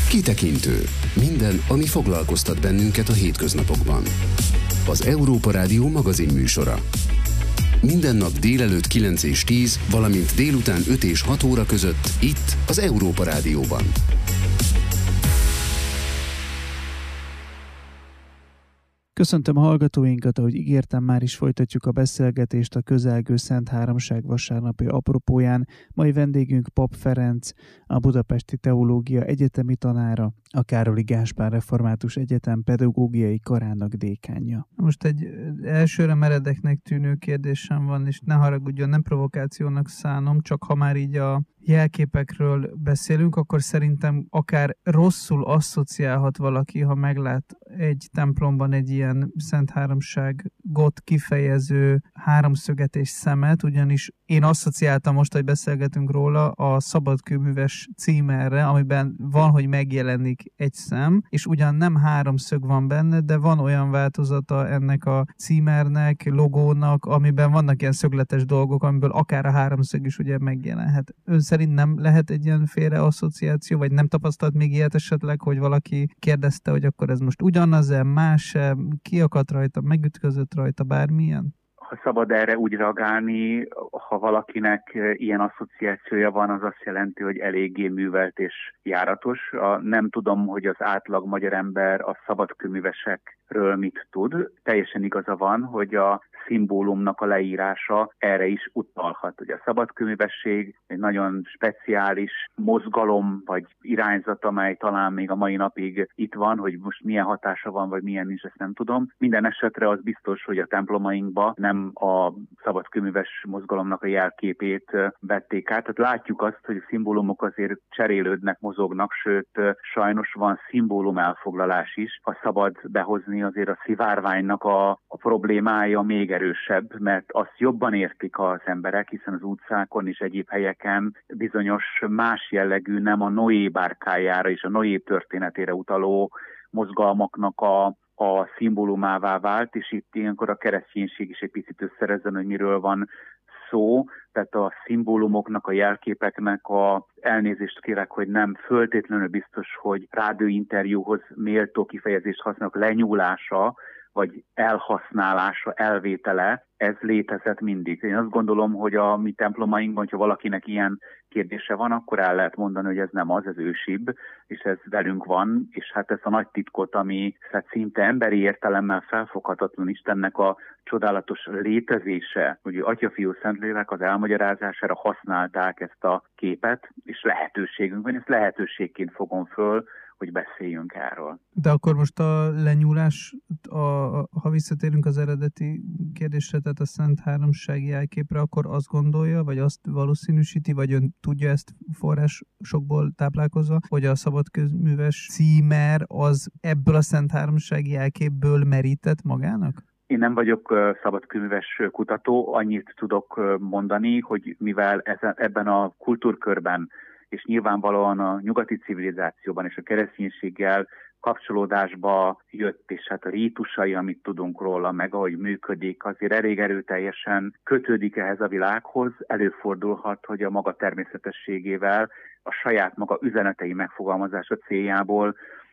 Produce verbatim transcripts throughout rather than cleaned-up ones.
Kitekintő. Minden, ami foglalkoztat bennünket a hétköznapokban. Az Európa Rádió magazin műsora. Minden nap délelőtt kilenc és tíz, valamint délután öt és hat óra között itt az Európa Rádióban. Köszöntöm a hallgatóinkat, ahogy ígértem, már is folytatjuk a beszélgetést a közelgő Szent Háromság vasárnapi apropóján. Mai vendégünk Pap Ferenc, a Budapesti Teológia Egyetemi tanára, a Károli Gáspár Református Egyetem pedagógiai karának dékánja. Most egy elsőre meredeknek tűnő kérdésem van, és ne haragudjon, nem provokációnak szánom, csak ha már így a jelképekről beszélünk, akkor szerintem akár rosszul asszociálhat valaki, ha meglát egy templomban egy ilyen Szent Háromságot kifejező háromszöget és szemet, ugyanis én asszociáltam most, hogy beszélgetünk róla, a szabadkőműves címerre, amiben van, hogy megjelenik egy szem, és ugyan nem háromszög van benne, de van olyan változata ennek a címernek, logónak, amiben vannak ilyen szögletes dolgok, amiből akár a háromszög is ugye megjelenhet. Ön szerint nem lehet egy ilyen félreasszociáció, vagy nem tapasztalt még ilyet esetleg, hogy valaki kérdezte, hogy akkor ez most ugyanaz-e, más-e, kiakadt rajta, megütközött rajta, bármilyen? Ha szabad erre úgy reagálni, ha valakinek ilyen asszociációja van, az azt jelenti, hogy eléggé művelt és járatos. A, nem tudom, hogy az átlag magyar ember a szabadkőművesekről mit tud. Teljesen igaza van, hogy a szimbólumnak a leírása erre is utalhat. Ugye a szabadkőművesség egy nagyon speciális mozgalom vagy irányzat, amely talán még a mai napig itt van, hogy most milyen hatása van, vagy milyen is, ezt nem tudom. Minden esetre az biztos, hogy a templomainkba nem a szabadkőműves mozgalomnak a jelképét vették át. Tehát látjuk azt, hogy a szimbólumok azért cserélődnek, mozognak, sőt, sajnos van szimbólum elfoglalás is. Ha szabad behozni, azért a szivárványnak a, a problémája még erősebb, mert azt jobban értik az emberek, hiszen az utcákon és egyéb helyeken bizonyos más jellegű, nem a Noé bárkájára és a Noé történetére utaló mozgalmaknak a, a szimbólumává vált, és itt ilyenkor a kereszténység is egy picit összerezzen, hogy miről van szó, tehát a szimbólumoknak, a jelképeknek a elnézést kérek, hogy nem föltétlenül biztos, hogy rádióinterjúhoz méltó kifejezést használok, lenyúlása, vagy elhasználása, elvétele, ez létezett mindig. Én azt gondolom, hogy a mi templomainkban, hogyha valakinek ilyen kérdése van, akkor el lehet mondani, hogy ez nem az, ez ősibb, és ez velünk van, és hát ezt a nagy titkot, ami hát szinte emberi értelemmel felfoghatatlan Istennek a csodálatos létezése, hogy Atya, Fiú, Szentlélek az elmagyarázására használták ezt a képet, és lehetőségünk van, ezt lehetőségként fogom föl, hogy beszéljünk erről. De akkor most a lenyúlás, a, ha visszatérünk az eredeti kérdésre, tehát a Szent Háromság jelképre, akkor azt gondolja, vagy azt valószínűsíti, vagy ön tudja ezt forrásokból táplálkozva, hogy a szabadkőműves címer az ebből a Szent Háromság jelképből merített magának? Én nem vagyok szabadkőműves kutató, annyit tudok mondani, hogy mivel ezen, ebben a kultúrkörben és nyilvánvalóan a nyugati civilizációban és a kereszténységgel kapcsolódásba jött, és hát a rítusai, amit tudunk róla, meg ahogy működik, azért elég erőteljesen kötődik ehhez a világhoz, előfordulhat, hogy a maga természetességével, a saját maga üzenetei megfogalmazása céljából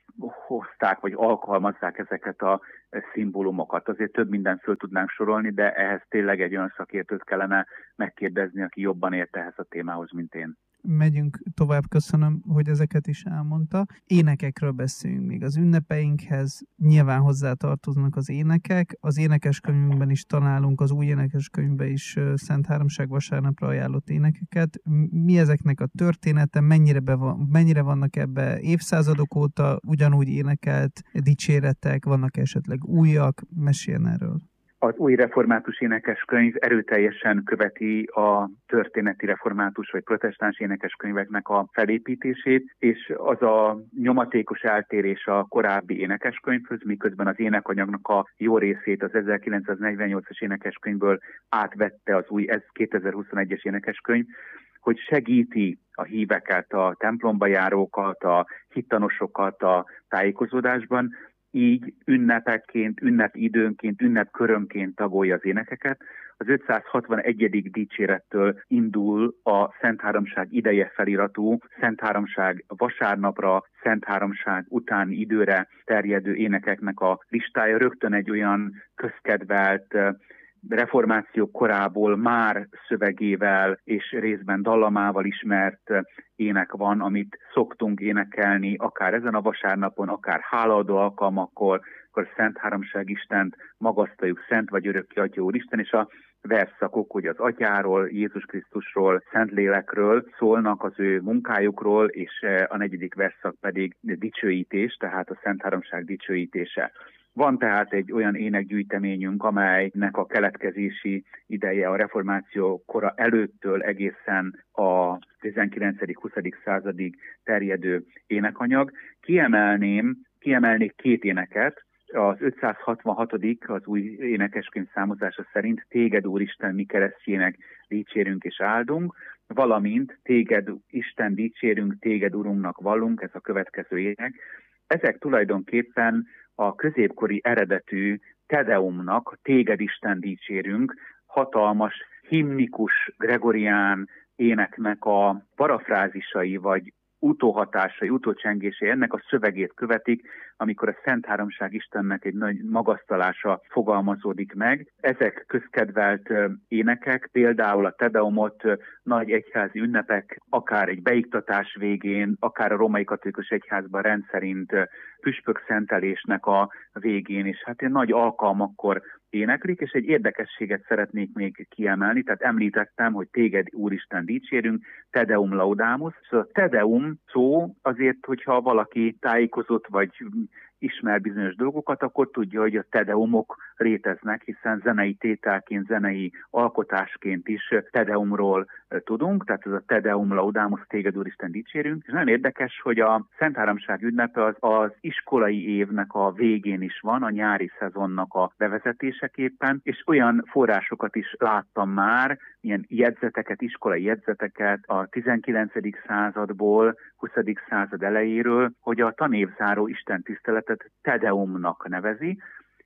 hozták, vagy alkalmazzák ezeket a szimbólumokat. Azért több mindent föl tudnánk sorolni, de ehhez tényleg egy olyan szakértőt kellene megkérdezni, aki jobban ért ehhez a témához, mint én. Megyünk tovább, köszönöm, hogy ezeket is elmondta. Énekekről beszéljünk még. Az ünnepeinkhez nyilván hozzá tartoznak az énekek. Az énekeskönyvünkben is találunk, az új énekeskönyvben is Szent Háromság vasárnapra ajánlott énekeket. Mi ezeknek a története, mennyire, be van, mennyire vannak ebbe évszázadok óta ugyanúgy énekelt dicséretek, vannak esetleg újak? Meséljen erről. Az új református énekeskönyv erőteljesen követi a történeti református vagy protestáns énekeskönyveknek a felépítését, és az a nyomatékos eltérés a korábbi énekeskönyvhöz, miközben az énekanyagnak a jó részét az ezerkilencszáznegyvennyolcas énekeskönyvből átvette az új kétezer-huszonegyes énekeskönyv, hogy segíti a híveket, a templomba járókat, a hittanosokat a tájékozódásban, így ünnepekként, ünnepidőnként, ünnepkörönként tagolja az énekeket, Az ötszázhatvanegyedik dicsérettől indul a Szent Háromság ideje feliratú, Szent Háromság vasárnapra, Szent Háromság utáni időre terjedő énekeknek a listája. Rögtön egy olyan közkedvelt, reformáció korából már szövegével és részben dallamával ismert ének van, amit szoktunk énekelni, akár ezen a vasárnapon, akár hálaadó alkalmakkor, akkor Szent Háromság Istent magasztaljuk, Szent vagy örökké Atya Úristen, és a versszakok, hogy az Atyáról, Jézus Krisztusról, Szentlélekről szólnak, az ő munkájukról, és a negyedik versszak pedig dicsőítés, tehát a Szent Háromság dicsőítése. Van tehát egy olyan énekgyűjteményünk, amelynek a keletkezési ideje a reformáció kora előttől egészen a tizenkilencedik-huszadik századig terjedő énekanyag. Kiemelném, kiemelnék két éneket. Az ötszázhatvanhatodik az új énekeskönyv számozása szerint Téged, Úristen, mi keresztjének dicsérünk és áldunk, valamint Téged, Isten, dicsérünk, Téged, Urunknak vallunk, ez a következő ének. Ezek tulajdonképpen a középkori eredetű Tedeumnak, Téged, Isten, dicsérünk, hatalmas, himnikus, gregorián éneknek a parafrázisai vagy utóhatásai, utócsengései ennek a szövegét követik, amikor a Szent Háromság Istennek egy nagy magasztalása fogalmazódik meg. Ezek közkedvelt énekek, például a Tedeumot nagy egyházi ünnepek, akár egy beiktatás végén, akár a római katolikus egyházban rendszerint püspök szentelésnek a végén, és hát egy nagy alkalmakkor éneklik, és egy érdekességet szeretnék még kiemelni, tehát említettem, hogy Téged, Úristen, dicsérünk, Tedeum laudamus. Szóval a Tedeum szó azért, hogyha valaki tájékozott vagy ismer bizonyos dolgokat, akkor tudja, hogy a tedeumok léteznek, hiszen zenei tételként, zenei alkotásként is tedeumról tudunk, tehát ez a Tedeum laudamus, Téged, Úristen, dicsérünk. És nagyon érdekes, hogy a Szent Háromság ünnepe az, az iskolai évnek a végén is van, a nyári szezonnak a bevezetéseképpen, és olyan forrásokat is láttam már, ilyen jegyzeteket, iskolai jegyzeteket a tizenkilencedik századból, huszadik század elejéről, hogy a tanévzáró istentiszteletet Tedeumnak nevezi.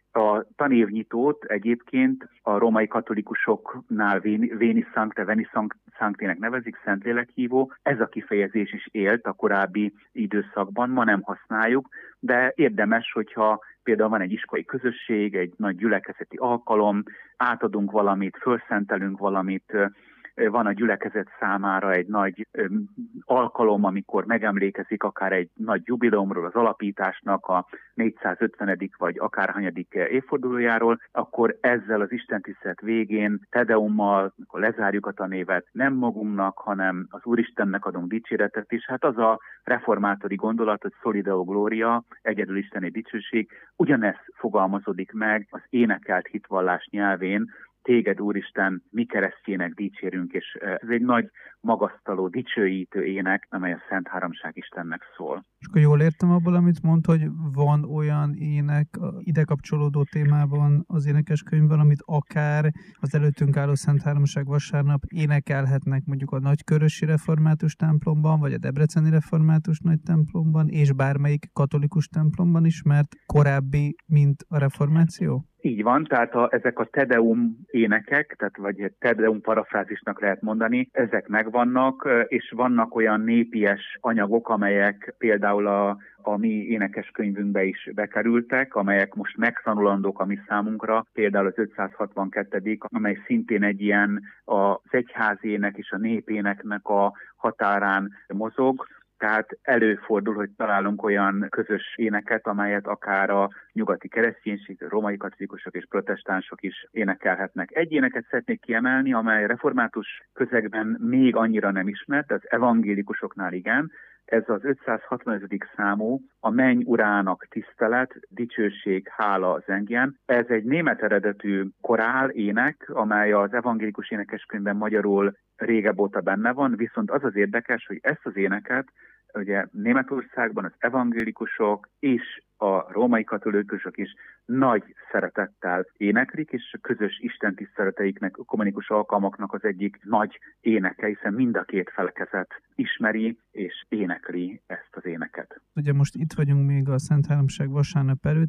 A tanévnyitót egyébként a római katolikusoknál Veni Sancte, Veni Sanctének nevezik, Szentlélekhívó. Ez a kifejezés is élt a korábbi időszakban, ma nem használjuk, de érdemes, hogyha például van egy iskolai közösség, egy nagy gyülekezeti alkalom, átadunk valamit, fölszentelünk valamit, van a gyülekezet számára egy nagy öm, alkalom, amikor megemlékezik akár egy nagy jubileumról, az alapításnak a négyszázötvenedik vagy akárhanyadik évfordulójáról, akkor ezzel az istentisztelet végén Tedeummal, amikor lezárjuk a tanévet, nem magunknak, hanem az Úristennek adunk dicséretet is. Hát az a reformátori gondolat, hogy Soli Deo Gloria, egyedül isteni dicsőség, ugyanezt fogalmazódik meg az énekelt hitvallás nyelvén, Téged, Úristen, mi keresztjének dicsérünk, és ez egy nagy magasztaló, dicsőítő ének, amely a Szent Háromság Istennek szól. És akkor jól értem abból, amit mond, hogy van olyan ének ide kapcsolódó témában az énekeskönyvben, amit akár az előttünk álló Szent Háromság vasárnap énekelhetnek mondjuk a nagykörösi református templomban, vagy a debreceni református nagy templomban, és bármelyik katolikus templomban is, mert korábbi, mint a reformáció? Így van, tehát a, ezek a Tedeum énekek, tehát vagy Tedeum parafrázisnak lehet mondani, ezek megvannak, és vannak olyan népies anyagok, amelyek például a, a mi énekeskönyvünkbe is bekerültek, amelyek most megszanulandók a mi számunkra, például az ötszázhatvankettedik, amely szintén egy ilyen az egyházének és a népéneknek a határán mozog. Tehát előfordul, hogy találunk olyan közös éneket, amelyet akár a nyugati kereszténység, a római katolikusok és protestánsok is énekelhetnek. Egy éneket szeretnék kiemelni, amely református közegben még annyira nem ismert, az evangélikusoknál igen. Ez az ötszázhatvanötödik számú, a menny urának tisztelet, dicsőség, hála zengjen. Ez egy német eredetű korál ének, amely az evangélikus énekeskönyvben magyarul régebb óta benne van, viszont az az érdekes, hogy ezt az éneket ugye Németországban az evangélikusok és a római katolikusok is nagy szeretettel éneklik, és a közös istentiszteleteiknek, a kommunikus alkalmaknak az egyik nagy éneke, hiszen mind a két felekezet ismeri és énekli ezt az éneket. Ugye most itt vagyunk még a Szent Háromság vasárnap előtt, és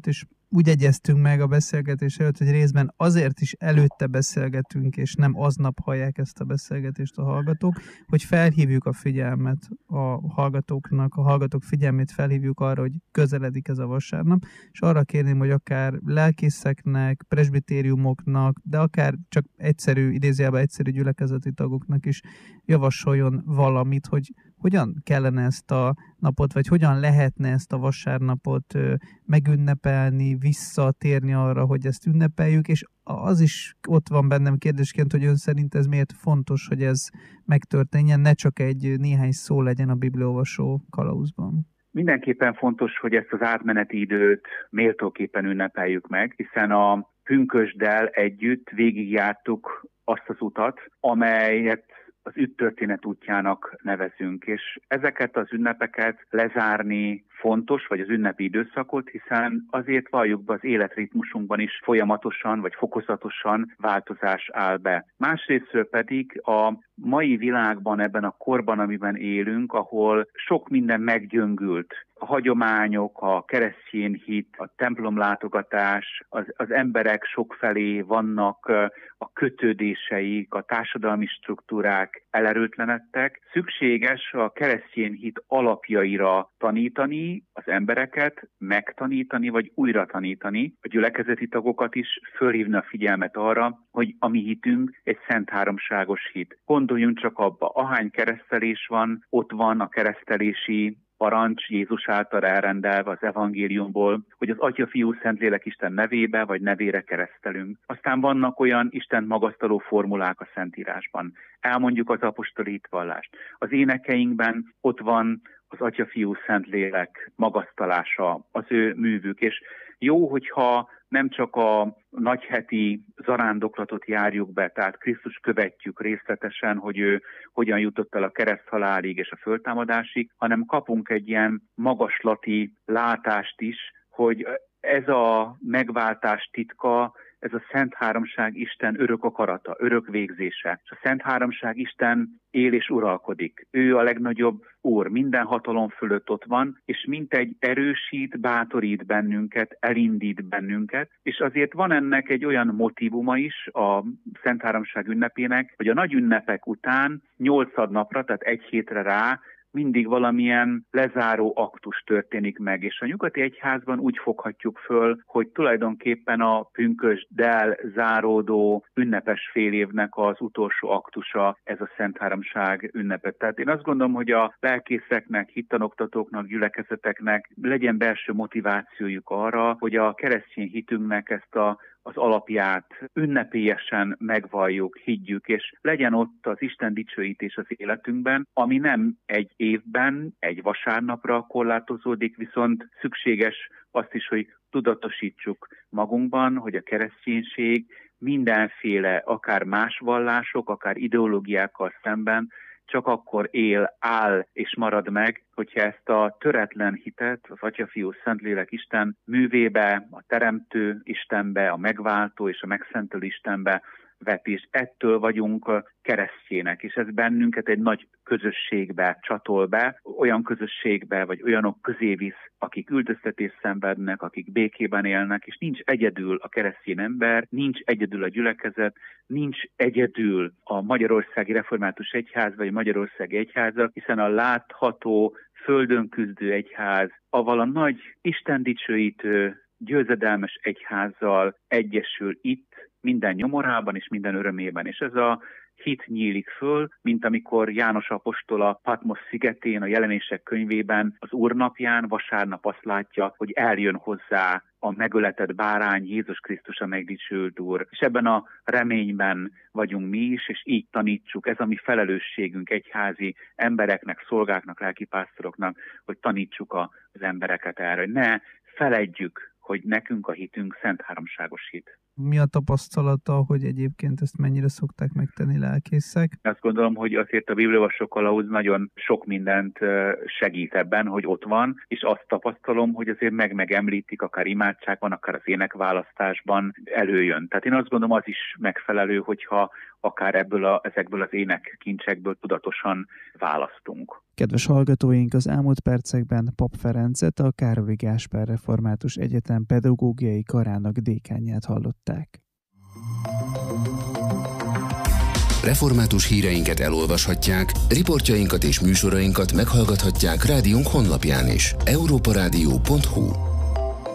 úgy egyeztünk meg a beszélgetés előtt, hogy részben azért is előtte beszélgetünk, és nem aznap hallják ezt a beszélgetést a hallgatók, hogy felhívjuk a figyelmet a hallgatóknak, a hallgatók figyelmét felhívjuk arra, hogy közeledik ez a vasárnap, és arra kérném, hogy akár lelkészeknek, presbitériumoknak, de akár csak egyszerű, idézőjelben egyszerű gyülekezeti tagoknak is javasoljon valamit, hogy hogyan kellene ezt a napot, vagy hogyan lehetne ezt a vasárnapot megünnepelni, visszatérni arra, hogy ezt ünnepeljük, és az is ott van bennem kérdésként, hogy ön szerint ez miért fontos, hogy ez megtörténjen, ne csak egy néhány szó legyen a bibliaolvasó kalauzban. Mindenképpen fontos, hogy ezt az átmeneti időt méltóképpen ünnepeljük meg, hiszen a pünkösddel együtt végigjártuk azt az utat, amelyet az üttörténet útjának nevezünk, és ezeket az ünnepeket lezárni fontos, vagy az ünnepi időszakot, hiszen azért valljuk be, az életritmusunkban is folyamatosan, vagy fokozatosan változás áll be. Másrésztről pedig a mai világban, ebben a korban, amiben élünk, ahol sok minden meggyöngült, a hagyományok, a keresztény hit, a templomlátogatás, az, az emberek sokfelé vannak a kötődéseik, a társadalmi struktúrák elerőtlenedtek. Szükséges a keresztény hit alapjaira tanítani, az embereket megtanítani, vagy újra tanítani, a gyülekezeti tagokat is fölhívni a figyelmet arra, hogy a mi hitünk egy szent háromságos hit. Gondoljunk csak abba, ahány keresztelés van, ott van a keresztelési parancs Jézus által elrendelve az evangéliumból, hogy az Atya, Fiú, Szentlélek Isten nevébe vagy nevére keresztelünk. Aztán vannak olyan Istent magasztaló formulák a Szentírásban. Elmondjuk az apostoli hitvallást. Az énekeinkben ott van az Atya, Fiú, Szentlélek magasztalása, az ő művük, és jó, hogyha nem csak a nagyheti zarándoklatot járjuk be, tehát Krisztus követjük részletesen, hogy ő hogyan jutott el a kereszthalálig és a föltámadásig, hanem kapunk egy ilyen magaslati látást is, hogy ez a megváltás titka, ez a Szent Háromság Isten örök akarata, örök végzése. És a Szent Háromság Isten él és uralkodik. Ő a legnagyobb Úr, minden hatalom fölött ott van, és mintegy erősít, bátorít bennünket, elindít bennünket, és azért van ennek egy olyan motívuma is a Szent Háromság ünnepének, hogy a nagy ünnepek után nyolcadnapra, tehát egy hétre rá, mindig valamilyen lezáró aktus történik meg, és a nyugati egyházban úgy foghatjuk föl, hogy tulajdonképpen a pünkösddel záródó ünnepes fél évnek az utolsó aktusa ez a Szent Háromság ünnepe. Tehát én azt gondolom, hogy a lelkészeknek, hittanoktatóknak, gyülekezeteknek legyen belső motivációjuk arra, hogy a keresztény hitünknek ezt a az alapját ünnepélyesen megvalljuk, higgyük, és legyen ott az Isten dicsőítés az életünkben, ami nem egy évben, egy vasárnapra korlátozódik, viszont szükséges azt is, hogy tudatosítsuk magunkban, hogy a kereszténység mindenféle, akár más vallások, akár ideológiákkal szemben csak akkor él, áll és marad meg, hogyha ezt a töretlen hitet az Atya, Fiú, Szentlélek Isten művébe, a Teremtő Istenbe, a Megváltó és a Megszentelő Istenbe vet, és ettől vagyunk keresztjének, és ez bennünket egy nagy közösségbe csatol be, olyan közösségbe, vagy olyanok közé visz, akik üldöztetést szenvednek, akik békében élnek, és nincs egyedül a keresztény ember, nincs egyedül a gyülekezet, nincs egyedül a Magyarországi Református Egyház, vagy a Magyarországi Egyháza, hiszen a látható, földön küzdő egyház, avval a nagy istendicsőítő, győzedelmes egyházzal egyesül itt, minden nyomorában és minden örömében. És ez a hit nyílik föl, mint amikor János apostol a Patmos szigetén, a Jelenések könyvében az Úrnapján, vasárnap azt látja, hogy eljön hozzá a megöletett bárány, Jézus Krisztus a megdicsőült Úr. És ebben a reményben vagyunk mi is, és így tanítsuk. Ez a mi felelősségünk egyházi embereknek, szolgáknak, lelkipásztoroknak, hogy tanítsuk az embereket erre, hogy ne feledjük, hogy nekünk a hitünk szent háromságos hit. Mi a tapasztalata, hogy egyébként ezt mennyire szokták megtenni lelkészek? Azt gondolom, hogy azért a bibliaolvasó kalauz nagyon sok mindent segít ebben, hogy ott van, és azt tapasztalom, hogy azért meg-megemlítik, akár imádságban, akár az énekválasztásban előjön. Tehát én azt gondolom, az is megfelelő, hogyha akár ebből a, ezekből az énekkincsekből tudatosan választunk. Kedves hallgatóink, az elmúlt percekben Pap Ferencet, a Károli Gáspár Református Egyetem pedagógiai karának dékánját hallották. Református híreinket elolvashatják, riportjainkat és műsorainkat meghallgathatják rádiónk honlapján is. európa rádió pont hu